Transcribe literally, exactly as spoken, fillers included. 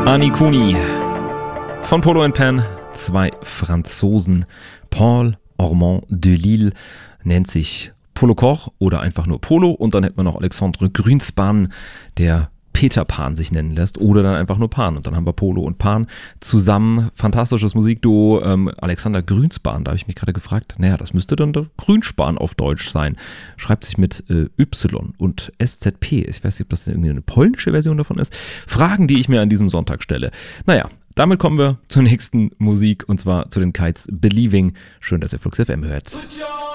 Annie Cooney von Polo and Pan, zwei Franzosen. Paul Ormond de Lille nennt sich Polo Koch oder einfach nur Polo, und dann hätten wir noch Alexandre Grünspan, der Peter Pan sich nennen lässt, oder dann einfach nur Pan, und dann haben wir Polo und Pan zusammen. Fantastisches Musikduo. ähm, Alexander Grünspan, da habe ich mich gerade gefragt, naja, das müsste dann der Grünspan auf Deutsch sein. Schreibt sich mit äh, Y und S Z P. Ich weiß nicht, ob das irgendwie eine polnische Version davon ist. Fragen, die ich mir an diesem Sonntag stelle. Naja, damit kommen wir zur nächsten Musik, und zwar zu den Kites Believing. Schön, dass ihr Flux F M hört.